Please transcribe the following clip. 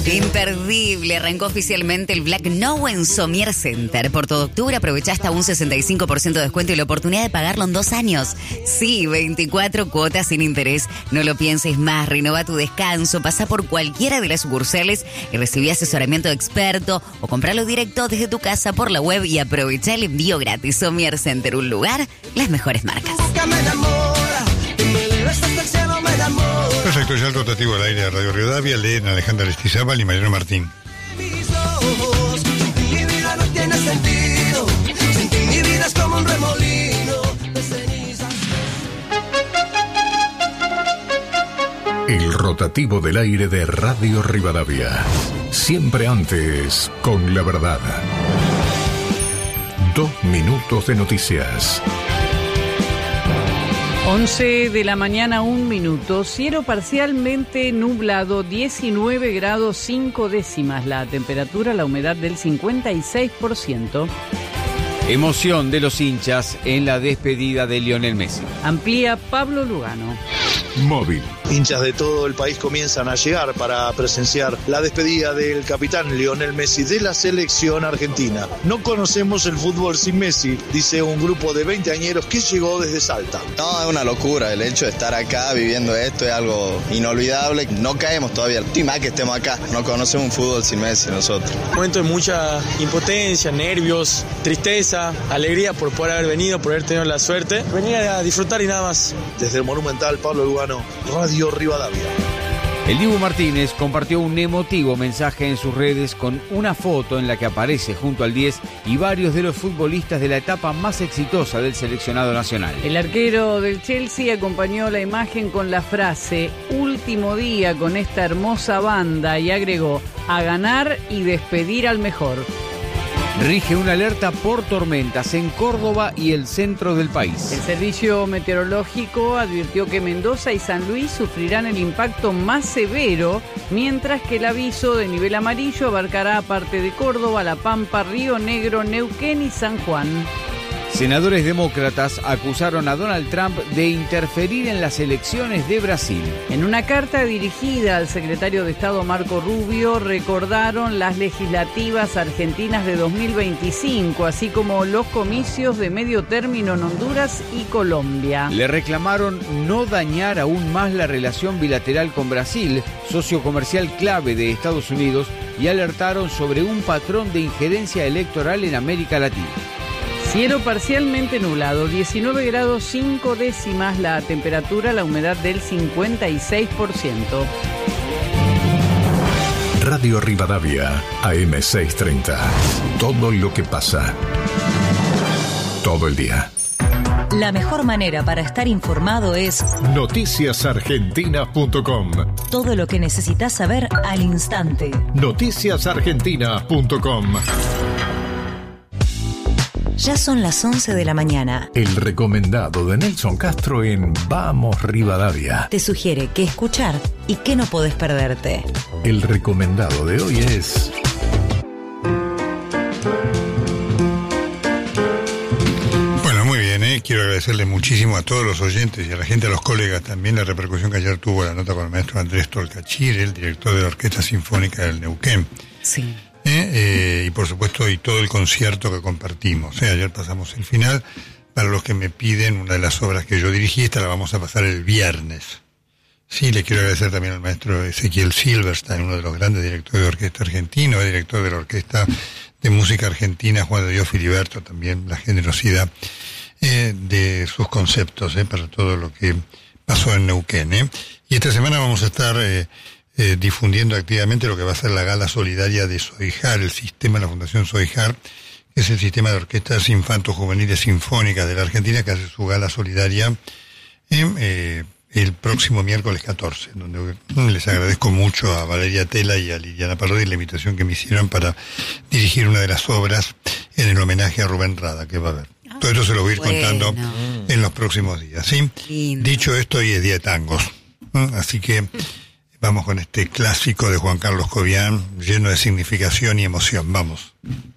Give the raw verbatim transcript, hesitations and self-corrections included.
Imperdible, arrancó oficialmente el Black Now en Sommier Center. Por todo octubre aprovecha hasta un sesenta y cinco por ciento de descuento y la oportunidad de pagarlo en dos años. Sí, veinticuatro cuotas sin interés. No lo pienses más, renova tu descanso, pasa por cualquiera de las sucursales y recibí asesoramiento experto o compralo directo desde tu casa por la web y aprovecha el envío gratis. Sommier Center, un lugar, las mejores marcas. Perfecto, ya el rotativo al aire de Radio Rivadavia, leen Alejandra Aristizábal y Mariano Martín. El rotativo del aire de Radio Rivadavia. Siempre antes, con la verdad. Dos minutos de noticias. once de la mañana, un minuto. Cielo parcialmente nublado, diecinueve grados cinco décimas. La temperatura, la humedad del cincuenta y seis por ciento. Emoción de los hinchas en la despedida de Lionel Messi. Amplía Pablo Lugano. Móvil. Hinchas de todo el país comienzan a llegar para presenciar la despedida del capitán Lionel Messi de la selección argentina. No conocemos el fútbol sin Messi, dice un grupo de veinteañeros que llegó desde Salta. No, es una locura. El hecho de estar acá viviendo esto es algo inolvidable. No caemos todavía. Y más que estemos acá. No conocemos un fútbol sin Messi nosotros. Un momento de mucha impotencia, nervios, tristeza, alegría por poder haber venido, por haber tenido la suerte. Venir a disfrutar y nada más. Desde el Monumental, Pablo Lugano, Radio Rivadavia. El Dibu Martínez compartió un emotivo mensaje en sus redes con una foto en la que aparece junto al diez y varios de los futbolistas de la etapa más exitosa del seleccionado nacional. El arquero del Chelsea acompañó la imagen con la frase "último día con esta hermosa banda" y agregó: "a ganar y despedir al mejor". Rige una alerta por tormentas en Córdoba y el centro del país. El servicio meteorológico advirtió que Mendoza y San Luis sufrirán el impacto más severo, mientras que el aviso de nivel amarillo abarcará parte de Córdoba, La Pampa, Río Negro, Neuquén y San Juan. Senadores demócratas acusaron a Donald Trump de interferir en las elecciones de Brasil. En una carta dirigida al secretario de Estado Marco Rubio, recordaron las legislativas argentinas de dos mil veinticinco, así como los comicios de medio término en Honduras y Colombia. Le reclamaron no dañar aún más la relación bilateral con Brasil, socio comercial clave de Estados Unidos, y alertaron sobre un patrón de injerencia electoral en América Latina. Cielo parcialmente nublado, diecinueve grados cinco décimas la temperatura, la humedad del cincuenta y seis por ciento. Radio Rivadavia, A M seiscientos treinta. Todo lo que pasa. Todo el día. La mejor manera para estar informado es noticias argentinas punto com. Todo lo que necesitas saber al instante. noticias argentinas punto com. Ya son las once de la mañana. El recomendado de Nelson Castro en Vamos Rivadavia. Te sugiere qué escuchar y qué no podés perderte. El recomendado de hoy es... Bueno, muy bien, ¿eh? Quiero agradecerle muchísimo a todos los oyentes y a la gente, a los colegas también, la repercusión que ayer tuvo la nota con el maestro Andrés Tolcachir, el director de la Orquesta Sinfónica del Neuquén. Sí. ¿Eh? Eh, y por supuesto y todo el concierto que compartimos. ¿eh? Ayer pasamos el final. Para los que me piden, una de las obras que yo dirigí, esta la vamos a pasar el viernes. Sí, le quiero agradecer también al maestro Ezequiel Silverstein, uno de los grandes directores de orquesta argentino, el director de la Orquesta de Música Argentina, Juan de Dios Filiberto, también la generosidad eh, de sus conceptos eh, para todo lo que pasó en Neuquén. ¿eh? Y esta semana vamos a estar... Eh, Eh, difundiendo activamente lo que va a ser la gala solidaria de SOIJAR, el sistema de la Fundación SOIJAR, que es el sistema de orquestas infanto-juveniles sinfónicas de la Argentina, que hace su gala solidaria eh, eh, el próximo miércoles catorce, donde les agradezco mucho a Valeria Tela y a Liliana Parodi la invitación que me hicieron para dirigir una de las obras en el homenaje a Rubén Rada que va a haber. Ah, Todo eso se lo voy a ir bueno. contando en los próximos días. ¿sí? Dicho esto, hoy es día de tangos, ¿eh? así que vamos con este clásico de Juan Carlos Cobian, lleno de significación y emoción. Vamos.